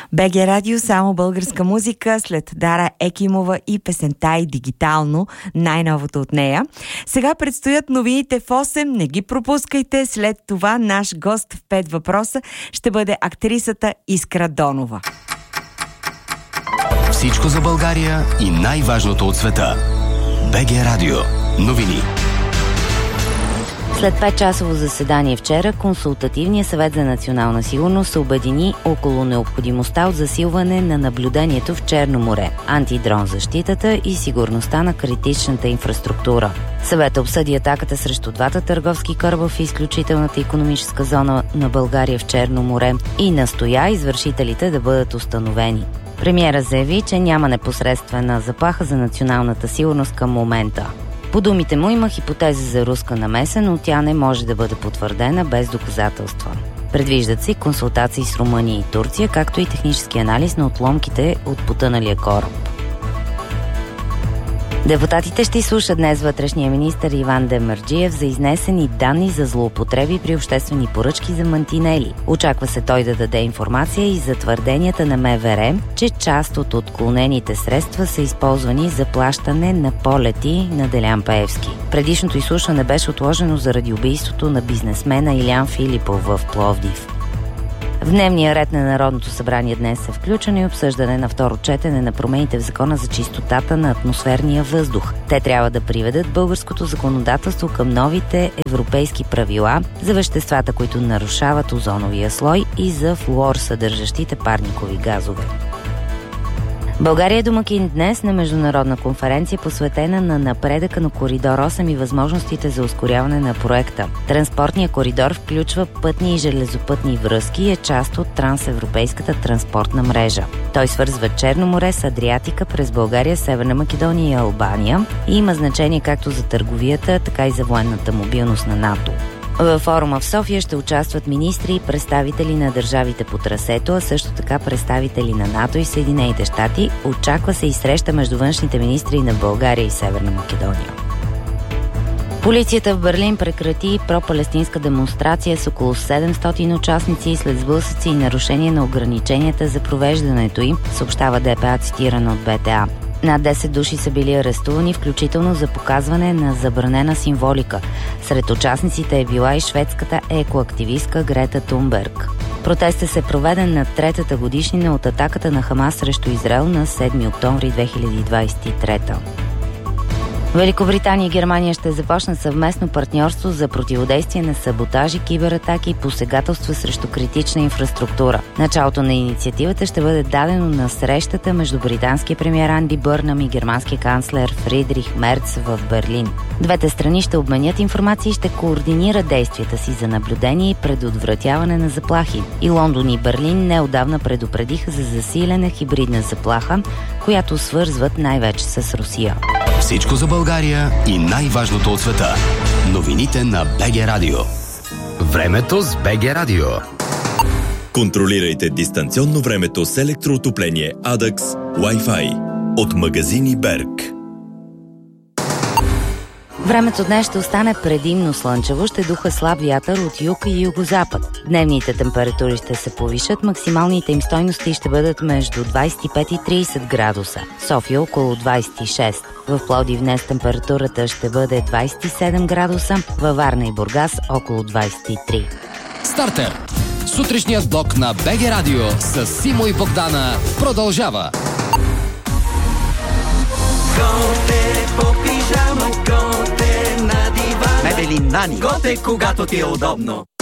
БГ Радио, само българска музика, след Дара Екимова и песента и дигитално, най-новото от нея. Сега предстоят новините в 8, не ги пропускайте. След това наш гост в 5 въпроса ще бъде актрисата Искра Донова. Всичко за България и най-важното от света. БГ Радио. Новини. След 5-часово заседание вчера, Консултативният съвет за национална сигурност се обедини около необходимостта от засилване на наблюдението в Черно море, антидрон защитата и сигурността на критичната инфраструктура. Съветът обсъди атаката срещу двата търговски кораба в изключителната икономическа зона на България в Черно море и настоя извършителите да бъдат установени. Премиерът заяви, че няма непосредствена заплаха за националната сигурност към момента. По думите му има хипотеза за руска намеса, но тя не може да бъде потвърдена без доказателства. Предвиждат се консултации с Румъния и Турция, както и технически анализ на отломките от потъналия кораб. Депутатите ще изслушат днес вътрешния министър Иван Демерджиев за изнесени данни за злоупотреби при обществени поръчки за мантинели. Очаква се той да даде информация и за твърденията на МВР, че част от отклонените средства са използвани за плащане на полети на Делян Пеевски. Предишното изслушване беше отложено заради убийството на бизнесмена Илян Филипов в Пловдив. В дневния ред на Народното събрание днес е включено и обсъждане на второ четене на промените в Закона за чистотата на атмосферния въздух. Те трябва да приведат българското законодателство към новите европейски правила за веществата, които нарушават озоновия слой, и за флуор съдържащите парникови газове. България е домакин днес на международна конференция, посветена на напредъка на Коридор 8 и възможностите за ускоряване на проекта. Транспортният коридор включва пътни и железопътни връзки и е част от трансевропейската транспортна мрежа. Той свързва Черно море с Адриатика през България, Северна Македония и Албания и има значение както за търговията, така и за военната мобилност на НАТО. Във форума в София ще участват министри и представители на държавите по трасето, а също така представители на НАТО и Съединените щати. Очаква се и среща между външните министри на България и Северна Македония. Полицията в Берлин прекрати пропалестинска демонстрация с около 700 участници след сблъсъци и нарушение на ограниченията за провеждането им, съобщава ДПА, цитирано от БТА. Над 10 души са били арестувани, включително за показване на забранена символика. Сред участниците е била и шведската екоактивистка Грета Тунберг. Протестът се проведен на третата годишнина от атаката на Хамас срещу Израел на 7 октомври 2023. Великобритания и Германия ще започнат съвместно партньорство за противодействие на саботажи, кибератаки и посегателства срещу критична инфраструктура. Началото на инициативата ще бъде дадено на срещата между британския премиер Анди Бърнам и германския канцлер Фридрих Мерц в Берлин. Двете страни ще обменят информация и ще координират действията си за наблюдение и предотвратяване на заплахи. И Лондон и Берлин неотдавна предупредиха за засилена хибридна заплаха, която свързват най-вече с Русия. Всичко за България и най-важното от света. Новините на БГ Радио. Времето с БГ Радио. Контролирайте дистанционно времето с електроотопление Adax Wi-Fi от магазини Берг. Времето днес ще остане предимно слънчево, ще духа слаб вятър от юг и югозапад. Дневните температури ще се повишат, максималните им стойности ще бъдат между 25 и 30 градуса. София около 26. В Пловдив днес температурата ще бъде 27 градуса, във Варна и Бургас около 23. Стартер! Сутрешният блок на БГ Радио с Симо и Богдана продължава. Готе по пижама, готе на дивана. Мебели Нани. Готе, когато ти е удобно.